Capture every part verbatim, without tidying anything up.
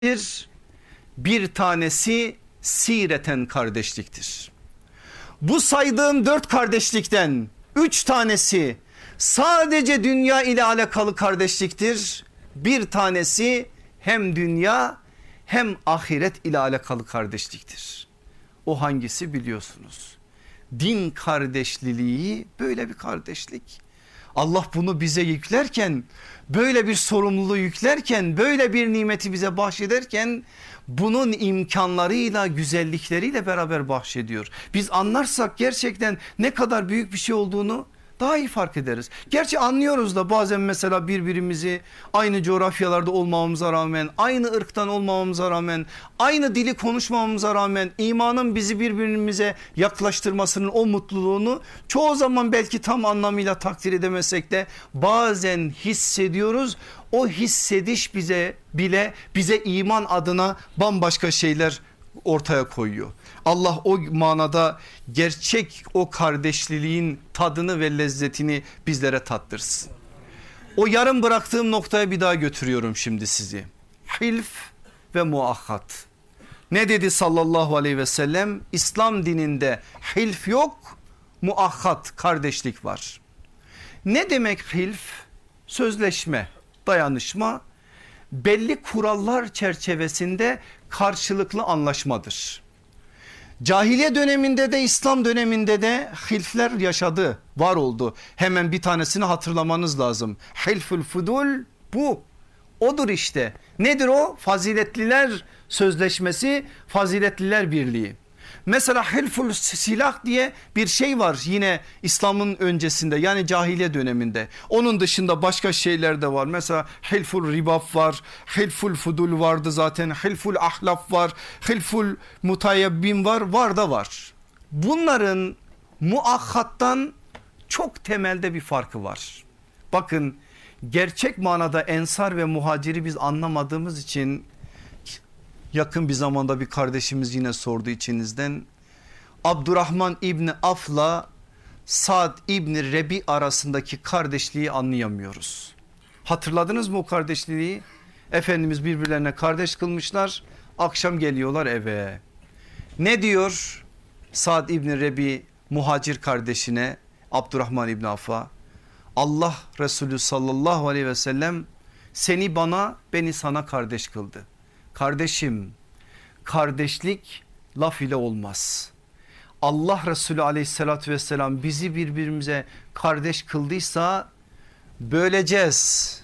bir, bir tanesi sireten kardeşliktir. Bu saydığım dört kardeşlikten üç tanesi sadece dünya ile alakalı kardeşliktir. Bir tanesi hem dünya hem ahiret ile alakalı kardeşliktir. O hangisi biliyorsunuz? Din kardeşliği böyle bir kardeşlik. Allah bunu bize yüklerken, böyle bir sorumluluğu yüklerken, böyle bir nimeti bize bahşederken bunun imkanlarıyla, güzellikleriyle beraber bahşediyor. Biz anlarsak gerçekten ne kadar büyük bir şey olduğunu daha iyi fark ederiz. Gerçi anlıyoruz da bazen mesela birbirimizi aynı coğrafyalarda olmamamıza rağmen, aynı ırktan olmamamıza rağmen, aynı dili konuşmamamıza rağmen imanın bizi birbirimize yaklaştırmasının o mutluluğunu çoğu zaman belki tam anlamıyla takdir edemesek de bazen hissediyoruz. O hissediş bize bile bize iman adına bambaşka şeyler ortaya koyuyor. Allah o manada gerçek o kardeşliğin tadını ve lezzetini bizlere tattırsın. O yarım bıraktığım noktaya bir daha götürüyorum şimdi sizi. Hilf ve muahhat. Ne dedi sallallahu aleyhi ve sellem? İslam dininde hilf yok, muahhat, kardeşlik var. Ne demek hilf? Sözleşme, dayanışma, belli kurallar çerçevesinde karşılıklı anlaşmadır. Cahiliye döneminde de İslam döneminde de hilfler yaşadı, var oldu. Hemen bir tanesini hatırlamanız lazım. Hilful fudul bu. Odur işte. Nedir o? Faziletliler sözleşmesi, faziletliler birliği. Mesela hilful silah diye bir şey var yine İslam'ın öncesinde, yani cahiliye döneminde. Onun dışında başka şeyler de var. Mesela hilful ribaf var, hilful fudul vardı zaten, hilful ahlaf var, hilful mutayabbim var, var da var. Bunların muahhattan çok temelde bir farkı var. Bakın, gerçek manada ensar ve muhaciri biz anlamadığımız için, yakın bir zamanda bir kardeşimiz yine sordu içinizden. Abdurrahman İbni Af'la Sa'd İbni Rebi arasındaki kardeşliği anlayamıyoruz. Hatırladınız mı o kardeşliği? Efendimiz birbirlerine kardeş kılmışlar. Akşam geliyorlar eve. Ne diyor Sa'd İbni Rebi muhacir kardeşine, Abdurrahman İbni Af'a? Allah Resulü sallallahu aleyhi ve sellem seni bana, beni sana kardeş kıldı. Kardeşim, kardeşlik laf ile olmaz. Allah Resulü aleyhissalatü vesselam bizi birbirimize kardeş kıldıysa böleceğiz,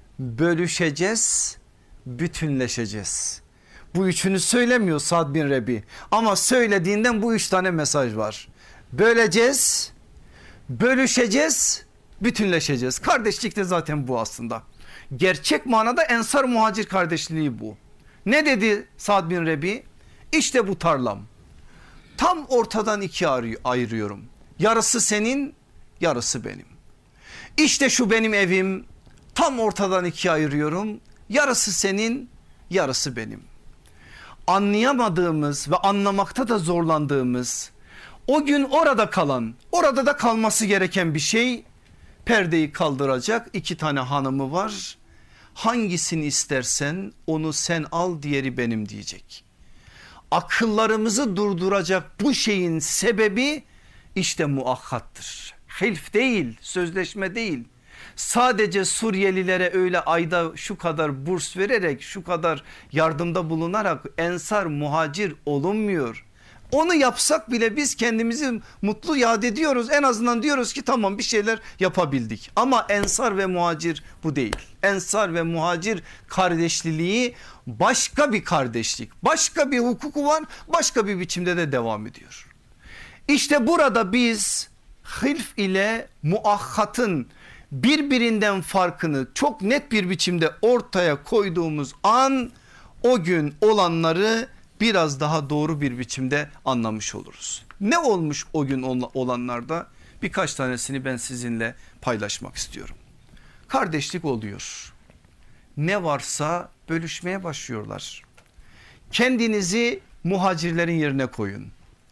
bölüşeceğiz, bütünleşeceğiz. Bu üçünü söylemiyor Sa'd bin Rebi ama söylediğinden bu üç tane mesaj var. Böleceğiz, bölüşeceğiz, bütünleşeceğiz. Kardeşlik de zaten bu aslında. Gerçek manada ensar muhacir kardeşliği bu. Ne dedi Sa'd bin Rebi? İşte bu tarlam. Tam ortadan ikiye ayırıyorum. Yarısı senin, yarısı benim. İşte şu benim evim. Tam ortadan ikiye ayırıyorum. Yarısı senin, yarısı benim. Anlayamadığımız ve anlamakta da zorlandığımız, o gün orada kalan, orada da kalması gereken bir şey, perdeyi kaldıracak iki tane hanımı var. Hangisini istersen onu sen al, diğeri benim diyecek. Akıllarımızı durduracak bu şeyin sebebi işte muahhattır. Hilf değil, sözleşme değil. Sadece Suriyelilere öyle ayda şu kadar burs vererek, şu kadar yardımda bulunarak ensar muhacir olunmuyor. Onu yapsak bile biz kendimizi mutlu yad ediyoruz. En azından diyoruz ki tamam, bir şeyler yapabildik. Ama ensar ve muhacir bu değil. Ensar ve muhacir kardeşliği başka bir kardeşlik. Başka bir hukuku var, başka bir biçimde de devam ediyor. İşte burada biz hilf ile muahhatın birbirinden farkını çok net bir biçimde ortaya koyduğumuz an, o gün olanları biraz daha doğru bir biçimde anlamış oluruz. Ne olmuş o gün olanlarda? Birkaç tanesini ben sizinle paylaşmak istiyorum. Kardeşlik oluyor. Ne varsa bölüşmeye başlıyorlar. Kendinizi muhacirlerin yerine koyun.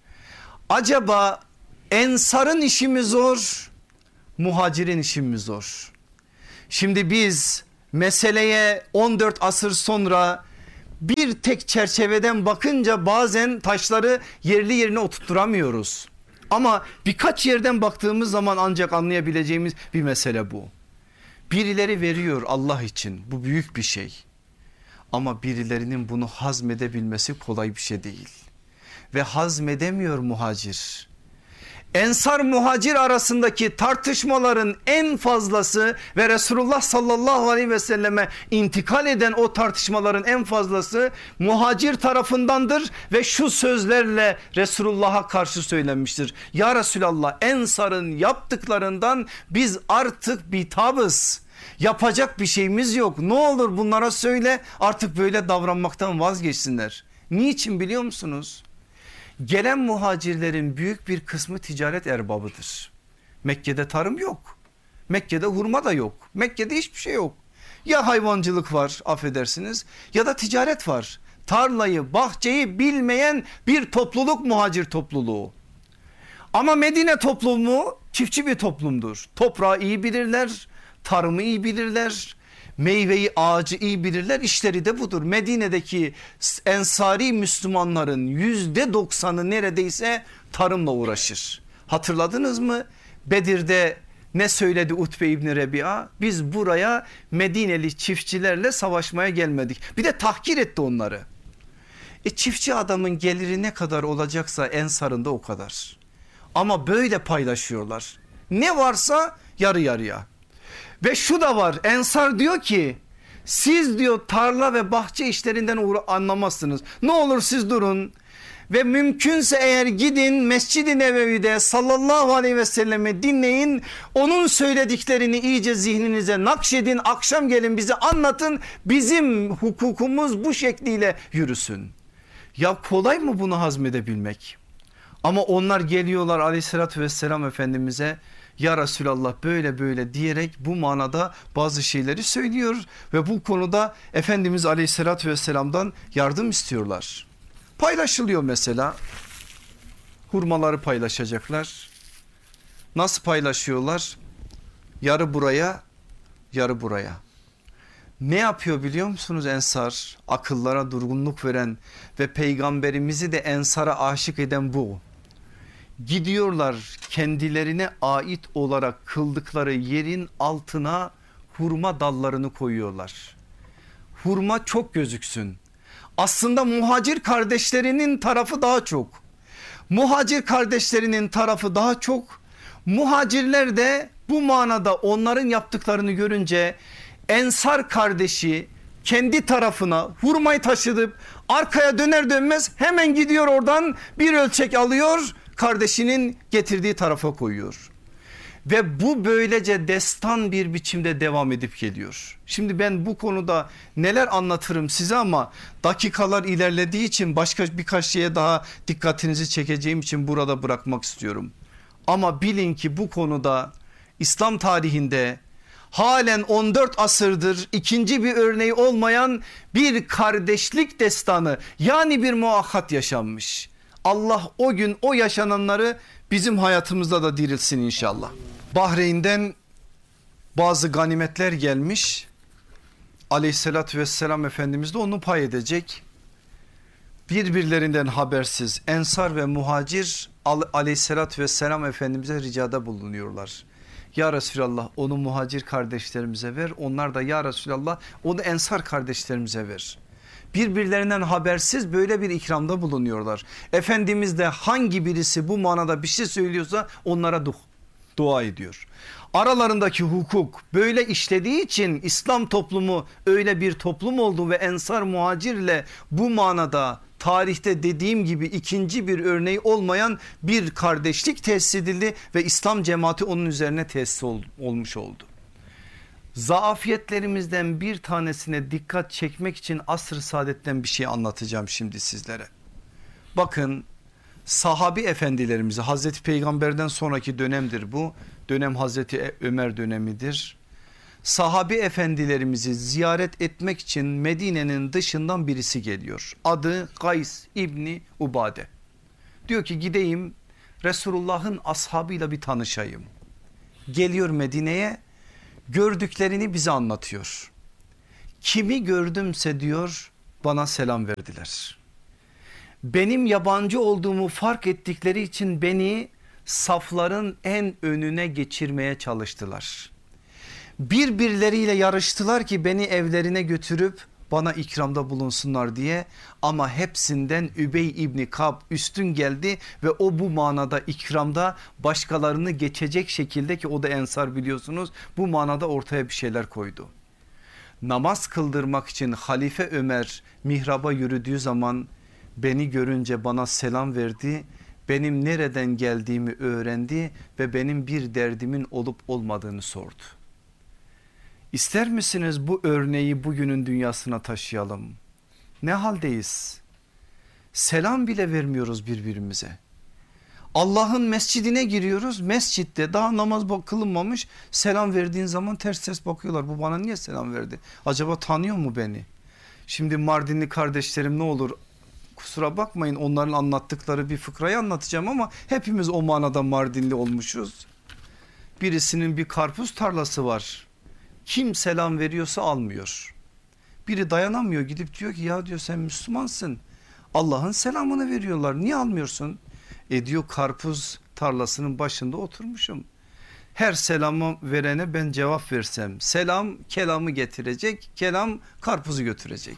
Acaba ensarın işi mi zor, muhacirin işi mi zor? Şimdi biz meseleye on dört asır sonra Bir tek çerçeveden bakınca bazen taşları yerli yerine oturtturamıyoruz. Ama birkaç yerden baktığımız zaman ancak anlayabileceğimiz bir mesele bu. Birileri veriyor Allah için, bu büyük bir şey. Ama birilerinin bunu hazmedebilmesi kolay bir şey değil. Ve hazmedemiyor muhacir. Ensar muhacir arasındaki tartışmaların en fazlası ve Resulullah sallallahu aleyhi ve selleme intikal eden o tartışmaların en fazlası muhacir tarafındandır ve şu sözlerle Resulullah'a karşı söylenmiştir. Ya Resulallah, Ensar'ın yaptıklarından biz artık bitabız. Yapacak bir şeyimiz yok. Ne olur bunlara söyle, artık böyle davranmaktan vazgeçsinler. Niçin biliyor musunuz? Gelen muhacirlerin büyük bir kısmı ticaret erbabıdır. Mekke'de tarım yok. Mekke'de hurma da yok. Mekke'de hiçbir şey yok. Ya hayvancılık var, affedersiniz, ya da ticaret var. Tarlayı, bahçeyi bilmeyen bir topluluk muhacir topluluğu. Ama Medine toplumu çiftçi bir toplumdur. Toprağı iyi bilirler, tarımı iyi bilirler, meyveyi, ağacı iyi bilirler. İşleri de budur. Medine'deki ensari Müslümanların yüzde doksanı neredeyse tarımla uğraşır. Hatırladınız mı? Bedir'de ne söyledi Utbe İbni Rebi'a? Biz buraya Medineli çiftçilerle savaşmaya gelmedik. Bir de tahkir etti onları. E çiftçi adamın geliri ne kadar olacaksa Ensar'ın da o kadar. Ama böyle paylaşıyorlar. Ne varsa yarı yarıya. Ve şu da var, Ensar diyor ki siz diyor tarla ve bahçe işlerinden anlamazsınız. Ne olur siz durun ve mümkünse eğer gidin Mescid-i Nebevi'de sallallahu aleyhi ve sellemi dinleyin. Onun söylediklerini iyice zihninize nakşedin, akşam gelin bize anlatın, bizim hukukumuz bu şekliyle yürüsün. Ya kolay mı bunu hazmedebilmek? Ama onlar geliyorlar aleyhissalatü vesselam Efendimiz'e, ya Resulallah böyle böyle diyerek bu manada bazı şeyleri söylüyor ve bu konuda Efendimiz aleyhissalatü vesselam'dan yardım istiyorlar. Paylaşılıyor mesela, hurmaları paylaşacaklar. Nasıl paylaşıyorlar? Yarı buraya, yarı buraya. Ne yapıyor biliyor musunuz Ensar? Akıllara durgunluk veren ve peygamberimizi de Ensar'a aşık eden bu. Gidiyorlar kendilerine ait olarak kıldıkları yerin altına hurma dallarını koyuyorlar. Hurma çok gözüksün. Aslında muhacir kardeşlerinin tarafı daha çok. Muhacir kardeşlerinin tarafı daha çok. Muhacirler de bu manada onların yaptıklarını görünce Ensar kardeşi kendi tarafına hurmayı taşıdıp arkaya döner dönmez hemen gidiyor, oradan bir ölçek alıyor, kardeşinin getirdiği tarafa koyuyor. Ve bu böylece destan bir biçimde devam edip geliyor. Şimdi ben bu konuda neler anlatırım size ama dakikalar ilerlediği için başka birkaç şeye daha dikkatinizi çekeceğim için burada bırakmak istiyorum. Ama bilin ki bu konuda İslam tarihinde halen on dört asırdır ikinci bir örneği olmayan bir kardeşlik destanı, yani bir muakkat yaşanmış. Allah o gün o yaşananları bizim hayatımızda da dirilsin inşallah. Bahreyn'den bazı ganimetler gelmiş. Aleyhissalatü vesselam Efendimiz de onu pay edecek. Birbirlerinden habersiz Ensar ve muhacir Aleyhissalatü vesselam Efendimiz'e ricada bulunuyorlar. Ya Resulallah onu muhacir kardeşlerimize ver, onlar da ya Resulallah onu Ensar kardeşlerimize ver. Birbirlerinden habersiz böyle bir ikramda bulunuyorlar. Efendimiz de hangi birisi bu manada bir şey söylüyorsa onlara du- dua ediyor. Aralarındaki hukuk böyle işlediği için İslam toplumu öyle bir toplum oldu ve Ensar muhacirle bu manada tarihte dediğim gibi ikinci bir örneği olmayan bir kardeşlik tesis edildi ve İslam cemaati onun üzerine tesis ol- olmuş oldu. Zaafiyetlerimizden bir tanesine dikkat çekmek için asr-ı saadetten bir şey anlatacağım şimdi sizlere. Bakın sahabi efendilerimizi, Hazreti Peygamber'den sonraki dönemdir bu. Dönem Hazreti Ömer dönemidir. Sahabi efendilerimizi ziyaret etmek için Medine'nin dışından birisi geliyor. Adı Gays İbni Ubade. Diyor ki gideyim Resulullah'ın ashabıyla bir tanışayım. Geliyor Medine'ye, gördüklerini bize anlatıyor. Kimi gördümse diyor bana selam verdiler. Benim yabancı olduğumu fark ettikleri için beni safların en önüne geçirmeye çalıştılar. Birbirleriyle yarıştılar ki beni evlerine götürüp bana ikramda bulunsunlar diye, ama hepsinden Übey İbni Kab üstün geldi ve o bu manada ikramda başkalarını geçecek şekilde, ki o da ensar biliyorsunuz, bu manada ortaya bir şeyler koydu. Namaz kıldırmak için Halife Ömer mihraba yürüdüğü zaman beni görünce bana selam verdi. Benim nereden geldiğimi öğrendi ve benim bir derdimin olup olmadığını sordu. İster misiniz bu örneği bugünün dünyasına taşıyalım? Ne haldeyiz? Selam bile vermiyoruz birbirimize. Allah'ın mescidine giriyoruz. Mescitte daha namaz kılınmamış, selam verdiğin zaman ters ters bakıyorlar. Bu bana niye selam verdi? Acaba tanıyor mu beni? Şimdi Mardinli kardeşlerim, ne olur kusura bakmayın, onların anlattıkları bir fıkrayı anlatacağım ama hepimiz o manada Mardinli olmuşuz. Birisinin bir karpuz tarlası var. Kim selam veriyorsa almıyor. Biri dayanamıyor, gidip diyor ki ya diyor, sen Müslümansın, Allah'ın selamını veriyorlar, niye almıyorsun? E diyor, karpuz tarlasının başında oturmuşum. Her selamı verene ben cevap versem, selam kelamı getirecek, kelam karpuzu götürecek.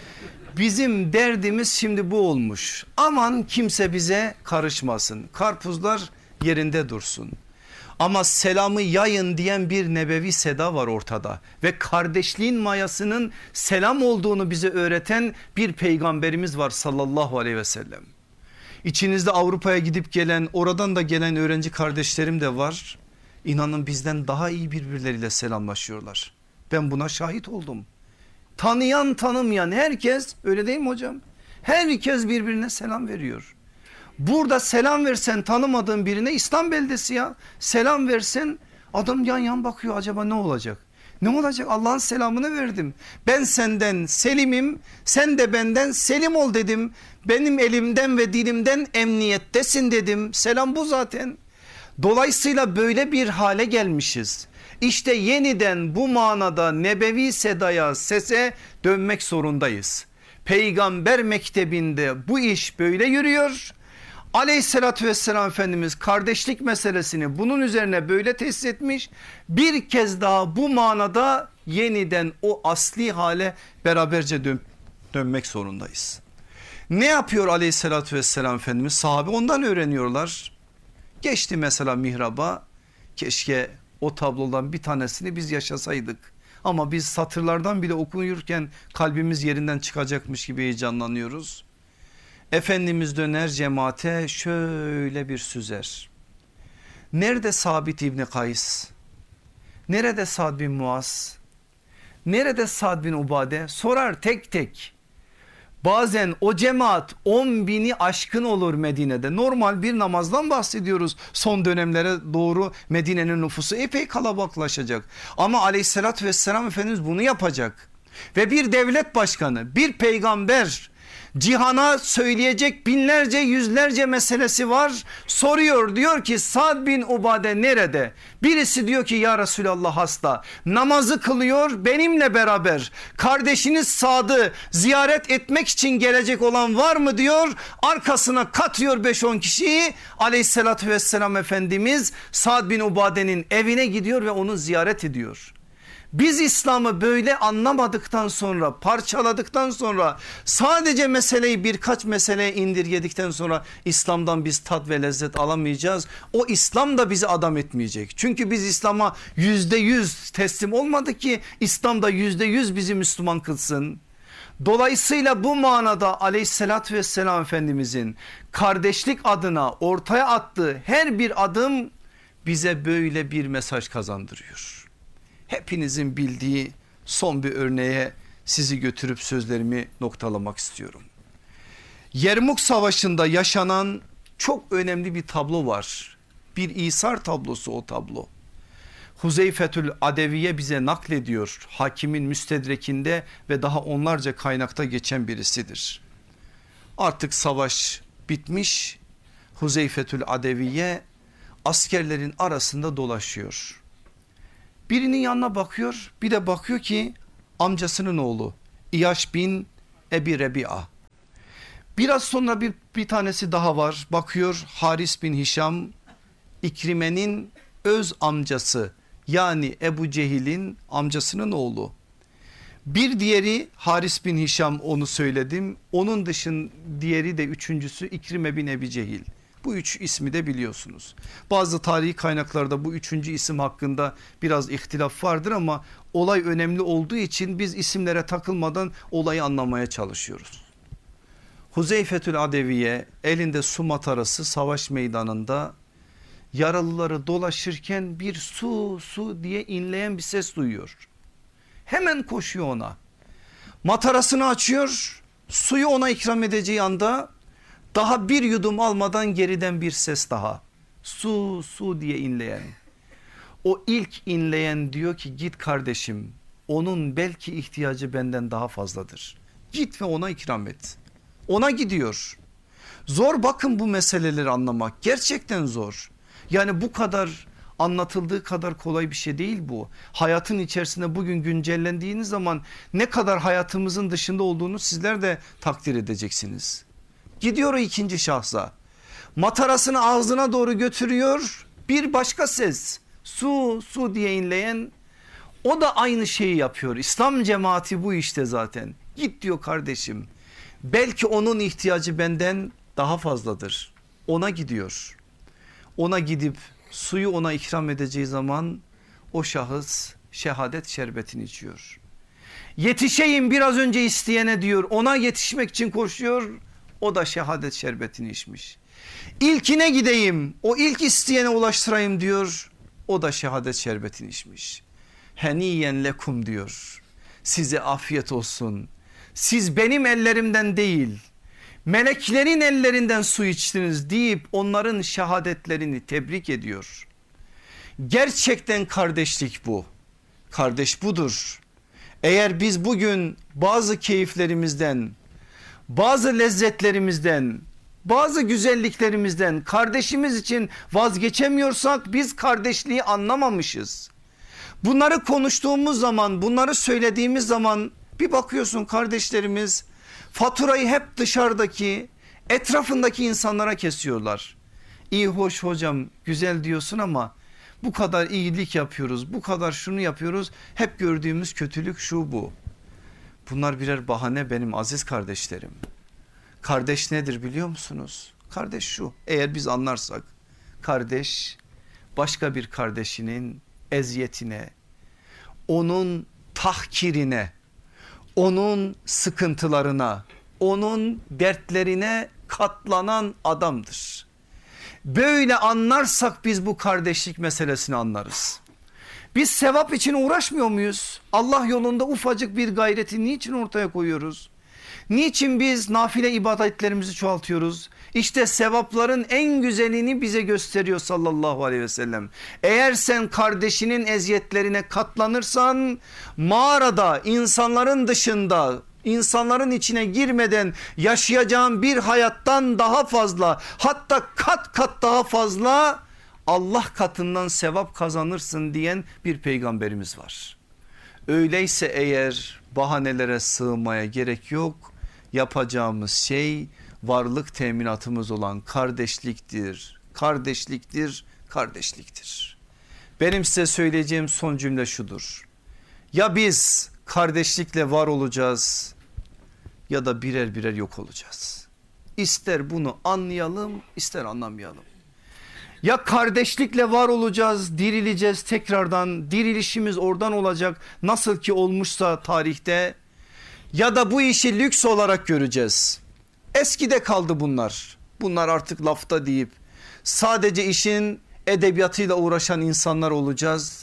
Bizim derdimiz şimdi bu olmuş. Aman kimse bize karışmasın, karpuzlar yerinde dursun. Ama selamı yayın diyen bir nebevi seda var ortada ve kardeşliğin mayasının selam olduğunu bize öğreten bir peygamberimiz var sallallahu aleyhi ve sellem. İçinizde Avrupa'ya gidip gelen, oradan da gelen öğrenci kardeşlerim de var. İnanın bizden daha iyi birbirleriyle selamlaşıyorlar. Ben buna şahit oldum. Tanıyan tanımayan herkes, öyle değil mi hocam? Herkes birbirine selam veriyor. Burada selam versen tanımadığın birine, İslam beldesi ya, selam versen adam yan yan bakıyor, acaba ne olacak? Ne olacak? Allah'ın selamını verdim. Ben senden selimim, sen de benden selim ol dedim. Benim elimden ve dilimden emniyettesin dedim. Selam bu zaten. Dolayısıyla böyle bir hale gelmişiz. İşte yeniden bu manada nebevi sedaya, sese dönmek zorundayız. Peygamber mektebinde bu iş böyle yürüyor. Aleyhissalatü vesselam Efendimiz kardeşlik meselesini bunun üzerine böyle tesis etmiş. Bir kez daha bu manada yeniden o asli hale beraberce dön dönmek zorundayız. Ne yapıyor Aleyhissalatü vesselam Efendimiz? Sahabe ondan öğreniyorlar. Geçti mesela mihraba, keşke o tablodan bir tanesini biz yaşasaydık. Ama biz satırlardan bile okunurken kalbimiz yerinden çıkacakmış gibi heyecanlanıyoruz. Efendimiz döner cemaate şöyle bir süzer. Nerede Sabit İbni Kays? Nerede Sad bin Muaz? Nerede Sad bin Ubade? Sorar tek tek. Bazen o cemaat on bini aşkın olur Medine'de. Normal bir namazdan bahsediyoruz. Son dönemlere doğru Medine'nin nüfusu epey kalabalıklaşacak. Ama aleyhissalatü vesselam Efendimiz bunu yapacak. Ve bir devlet başkanı, bir peygamber, cihana söyleyecek binlerce yüzlerce meselesi var, soruyor, diyor ki Sad bin Ubade nerede? Birisi diyor ki ya Resulallah hasta, namazı kılıyor benimle beraber, kardeşiniz Sad'ı ziyaret etmek için gelecek olan var mı diyor, arkasına katıyor beş on kişiyi. Aleyhissalatü vesselam Efendimiz Sad bin Ubade'nin evine gidiyor ve onu ziyaret ediyor. Biz İslam'ı böyle anlamadıktan sonra, parçaladıktan sonra, sadece meseleyi birkaç meseleye indirgedikten sonra İslam'dan biz tat ve lezzet alamayacağız. O İslam da bizi adam etmeyecek. Çünkü biz İslam'a yüzde yüz teslim olmadık ki İslam da yüzde yüz bizi Müslüman kılsın. Dolayısıyla bu manada aleyhissalatü vesselam Efendimizin kardeşlik adına ortaya attığı her bir adım bize böyle bir mesaj kazandırıyor. Hepinizin bildiği son bir örneğe sizi götürüp sözlerimi noktalamak istiyorum. Yermuk Savaşı'nda yaşanan çok önemli bir tablo var. Bir İsar tablosu o tablo. Huzeyfetül Adeviye bize naklediyor. Hakimin müstedrekinde ve daha onlarca kaynakta geçen birisidir. Artık savaş bitmiş. Huzeyfetül Adeviye askerlerin arasında dolaşıyor. Birinin yanına bakıyor, bir de bakıyor ki amcasının oğlu İyaş bin Ebi Rebi'a. Biraz sonra bir, bir tanesi daha var. Bakıyor Haris bin Hişam, İkrime'nin öz amcası, yani Ebu Cehil'in amcasının oğlu. Bir diğeri Haris bin Hişam, onu söyledim. Onun dışın diğeri de üçüncüsü İkrime bin Ebi Cehil. Bu üç ismi de biliyorsunuz. Bazı tarihi kaynaklarda bu üçüncü isim hakkında biraz ihtilaf vardır ama olay önemli olduğu için biz isimlere takılmadan olayı anlamaya çalışıyoruz. Huzeyfetül Adeviye elinde su matarası savaş meydanında yaralıları dolaşırken bir su su diye inleyen bir ses duyuyor. Hemen koşuyor ona. Matarasını açıyor, suyu ona ikram edeceği anda daha bir yudum almadan geriden bir ses daha. Su su diye inleyen. O ilk inleyen diyor ki git kardeşim, onun belki ihtiyacı benden daha fazladır. Git ve ona ikram et. Ona gidiyor. Zor bakın bu meseleleri anlamak, gerçekten zor. Yani bu kadar anlatıldığı kadar kolay bir şey değil bu. Hayatın içerisinde bugün güncellendiğiniz zaman ne kadar hayatımızın dışında olduğunu sizler de takdir edeceksiniz. Gidiyor o ikinci şahsa, matarasını ağzına doğru götürüyor, bir başka ses su su diye inleyen, o da aynı şeyi yapıyor. İslam cemaati bu işte zaten. Git diyor kardeşim, belki onun ihtiyacı benden daha fazladır. Ona gidiyor. Ona gidip suyu ona ikram edeceği zaman o şahıs şehadet şerbetini içiyor. Yetişeyim biraz önce isteyene diyor, ona yetişmek için koşuyor. O da şehadet şerbetini içmiş. İlkine gideyim, o ilk isteyene ulaştırayım diyor. O da şehadet şerbetini içmiş. Heniyen lekum diyor. Size afiyet olsun. Siz benim ellerimden değil, meleklerin ellerinden su içtiniz deyip onların şehadetlerini tebrik ediyor. Gerçekten kardeşlik bu. Kardeş budur. Eğer biz bugün bazı keyiflerimizden, bazı lezzetlerimizden, bazı güzelliklerimizden kardeşimiz için vazgeçemiyorsak biz kardeşliği anlamamışız. Bunları konuştuğumuz zaman, bunları söylediğimiz zaman bir bakıyorsun kardeşlerimiz faturayı hep dışarıdaki, etrafındaki insanlara kesiyorlar. İyi hoş hocam, güzel diyorsun ama bu kadar iyilik yapıyoruz, bu kadar şunu yapıyoruz, hep gördüğümüz kötülük şu bu. Bunlar birer bahane benim aziz kardeşlerim. Kardeş nedir biliyor musunuz? Kardeş şu, eğer biz anlarsak, kardeş başka bir kardeşinin eziyetine, onun tahkirine, onun sıkıntılarına, onun dertlerine katlanan adamdır. Böyle anlarsak biz bu kardeşlik meselesini anlarız. Biz sevap için uğraşmıyor muyuz? Allah yolunda ufacık bir gayreti niçin ortaya koyuyoruz? Niçin biz nafile ibadetlerimizi çoğaltıyoruz? İşte sevapların en güzelini bize gösteriyor sallallahu aleyhi ve sellem. Eğer sen kardeşinin eziyetlerine katlanırsan, mağarada insanların dışında, insanların içine girmeden yaşayacağın bir hayattan daha fazla, hatta kat kat daha fazla Allah katından sevap kazanırsın diyen bir peygamberimiz var. Öyleyse eğer bahanelere sığmaya gerek yok. Yapacağımız şey varlık teminatımız olan kardeşliktir, kardeşliktir, kardeşliktir. Benim size söyleyeceğim son cümle şudur. Ya biz kardeşlikle var olacağız ya da birer birer yok olacağız. İster bunu anlayalım, ister anlamayalım. Ya kardeşlikle var olacağız, dirileceğiz tekrardan, dirilişimiz oradan olacak nasıl ki olmuşsa tarihte, ya da bu işi lüks olarak göreceğiz. Eskide kaldı bunlar. Bunlar artık lafta deyip sadece işin edebiyatıyla uğraşan insanlar olacağız.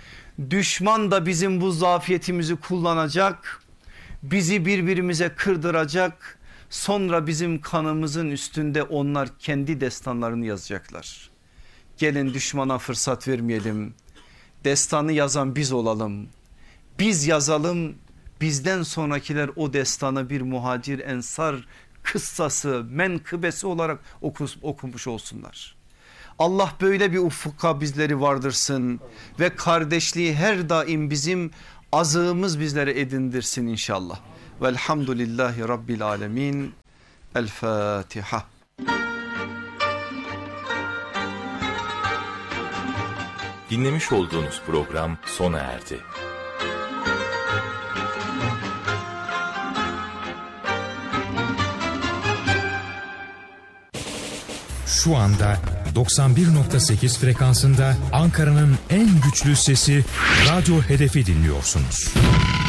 Düşman da bizim bu zafiyetimizi kullanacak, bizi birbirimize kırdıracak. Sonra bizim kanımızın üstünde onlar kendi destanlarını yazacaklar. Gelin düşmana fırsat vermeyelim. Destanı yazan biz olalım. Biz yazalım. Bizden sonrakiler o destanı bir muhacir ensar kıssası, menkıbesi olarak okus, okumuş olsunlar. Allah böyle bir ufka bizleri vardırsın ve kardeşliği her daim bizim azığımız bizlere edindirsin inşallah. Velhamdülillahi Rabbil alemin. El Fatiha. Dinlemiş olduğunuz program sona erdi. Şu anda doksan bir nokta sekiz frekansında Ankara'nın en güçlü sesi Radyo Hedef'i dinliyorsunuz.